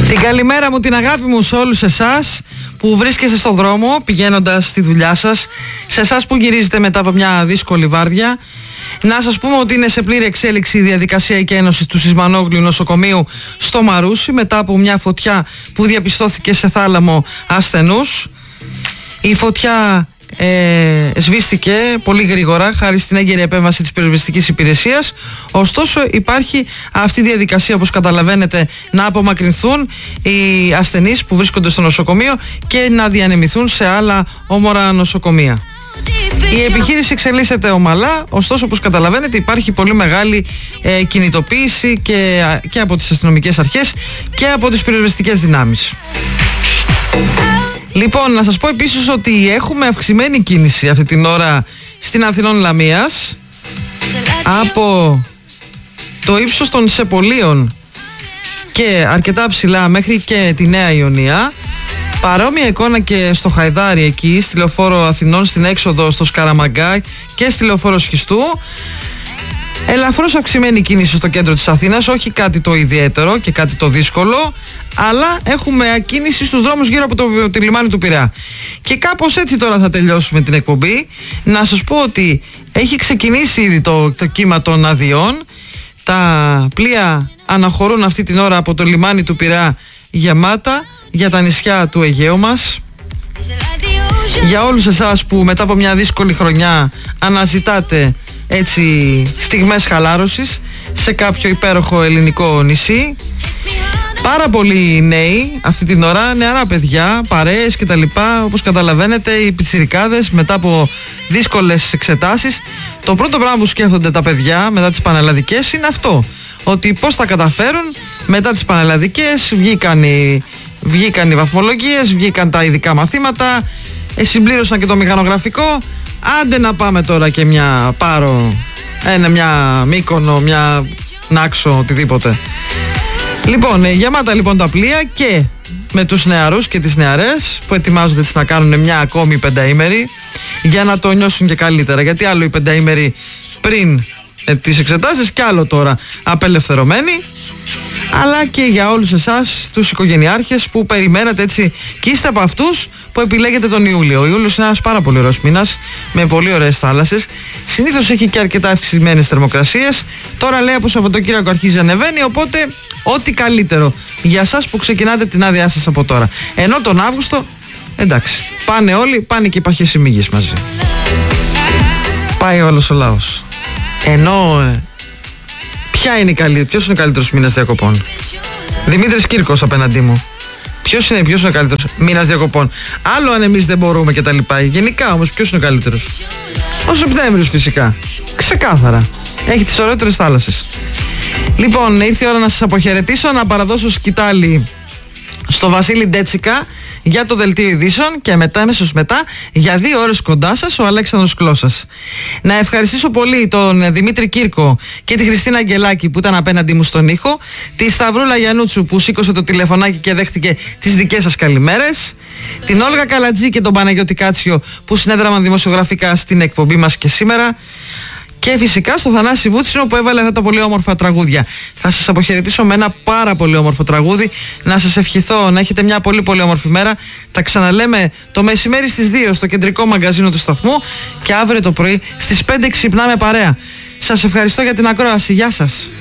Την καλημέρα μου, την αγάπη μου σε όλους εσάς που βρίσκεστε στον δρόμο πηγαίνοντας στη δουλειά σας, σε εσάς που γυρίζετε μετά από μια δύσκολη βάρδια. Να σας πούμε ότι είναι σε πλήρη εξέλιξη η διαδικασία εκένωσης του Σισμανόγλου νοσοκομείου στο Μαρούσι μετά από μια φωτιά που διαπιστώθηκε σε θάλαμο ασθενούς. Η φωτιά σβήστηκε πολύ γρήγορα χάρη στην έγκαιρη επέμβαση της πυροσβεστικής υπηρεσίας. Ωστόσο υπάρχει αυτή η διαδικασία, όπως καταλαβαίνετε, να απομακρυνθούν οι ασθενείς που βρίσκονται στο νοσοκομείο και να διανεμηθούν σε άλλα όμορα νοσοκομεία. Η επιχείρηση εξελίσσεται ομαλά, ωστόσο όπως καταλαβαίνετε υπάρχει πολύ μεγάλη κινητοποίηση και από τις αστυνομικές αρχές και από τις πυροσβεστικές δυνάμεις. Λοιπόν, να σας πω επίσης ότι έχουμε αυξημένη κίνηση αυτή την ώρα στην Αθηνών Λαμίας από το ύψος των Σεπολίων και αρκετά ψηλά μέχρι και τη Νέα Ιωνία. Παρόμοια εικόνα και στο Χαϊδάρι εκεί, στη λεωφόρο Αθηνών, στην έξοδο στο Σκαραμαγκά και στη λεωφόρο Σχιστού. Ελαφρώς αυξημένη κίνηση στο κέντρο της Αθήνας, όχι κάτι το ιδιαίτερο και κάτι το δύσκολο, αλλά έχουμε ακίνηση στους δρόμους γύρω από το λιμάνι του Πειραιά. Και κάπως έτσι τώρα θα τελειώσουμε την εκπομπή. Να σας πω ότι έχει ξεκινήσει ήδη το κύμα των αδειών. Τα πλοία αναχωρούν αυτή την ώρα από το λιμάνι του Πειραιά γεμάτα για τα νησιά του Αιγαίου μας. Για όλους εσάς που μετά από μια δύσκολη χρονιά αναζητάτε έτσι στιγμές χαλάρωσης σε κάποιο υπέροχο ελληνικό νησί. Πάρα πολλοί νέοι αυτή την ώρα, νεαρά παιδιά, παρέες και τα λοιπά. Όπως καταλαβαίνετε, οι πιτσιρικάδες μετά από δύσκολες εξετάσεις, το πρώτο πράγμα που σκέφτονται τα παιδιά μετά τις πανελλαδικές είναι αυτό, ότι πώς θα καταφέρουν μετά τις πανελλαδικές. Βγήκαν οι βαθμολογίες, βγήκαν τα ειδικά μαθήματα, συμπλήρωσαν και το μηχανογραφικό. Άντε να πάμε τώρα και μια Πάρο, μια Μύκονο, μια Νάξο, οτιδήποτε. Λοιπόν, γεμάτα λοιπόν τα πλοία και με τους νεαρούς και τις νεαρές που ετοιμάζονται να κάνουν μια ακόμη πενταήμερη για να το νιώσουν και καλύτερα. Γιατί άλλο η πενταήμερη πριν τις εξετάσεις και άλλο τώρα απελευθερωμένοι. Αλλά και για όλους εσάς τους οικογενειάρχες που περιμένατε έτσι και είστε από αυτούς που επιλέγετε τον Ιούλιο. Ο Ιούλιος είναι ένας πάρα πολύ ωραίος μήνας με πολύ ωραίες θάλασσες. Συνήθως έχει και αρκετά αυξημένες θερμοκρασίες. Τώρα λέει από Σαββατοκύριακο αρχίζει να ανεβαίνει, οπότε ό,τι καλύτερο για εσάς που ξεκινάτε την άδειά σας από τώρα. Ενώ τον Αύγουστο, εντάξει, πάνε όλοι, πάνε και οι παχές ημίγες μαζί. Πάει όλος ο λαός. Ενώ ποιος είναι ο καλύτερος μήνας διακοπών? Δημήτρης Κύρκος απέναντί μου. Ποιος είναι ο καλύτερος μήνας διακοπών? Άλλο αν εμείς δεν μπορούμε και τα λοιπά. Γενικά όμως ποιος είναι ο καλύτερος? Ο Σεπτέμβριος φυσικά. Ξεκάθαρα. Έχει τις ωραίτερες θάλασσες. Λοιπόν, ήρθε η ώρα να σας αποχαιρετήσω, να παραδώσω σκητάλη στο Βασίλη Ντέτσικα για το δελτίο ειδήσεων και μετά, αμέσως μετά, για 2 ώρες κοντά σας, ο Αλέξανδρος Κλώσσας. Να ευχαριστήσω πολύ τον Δημήτρη Κύρκο και τη Χριστίνα Αγγελάκη που ήταν απέναντί μου στον ήχο, τη Σταυρούλα Γιαννούτσου που σήκωσε το τηλεφωνάκι και δέχτηκε τις δικές σας καλημέρες, την Όλγα Καλατζή και τον Παναγιώτη Κάτσιο που συνέδραμαν δημοσιογραφικά στην εκπομπή μας και σήμερα. Και φυσικά στο Θανάση Βούτσινο που έβαλε αυτά τα πολύ όμορφα τραγούδια. Θα σας αποχαιρετήσω με ένα πάρα πολύ όμορφο τραγούδι. Να σας ευχηθώ να έχετε μια πολύ πολύ όμορφη μέρα. Τα ξαναλέμε το μεσημέρι στις 2 στο κεντρικό μαγκαζίνο του σταθμού και αύριο το πρωί στις 5 ξυπνάμε παρέα. Σας ευχαριστώ για την ακρόαση. Γεια σας.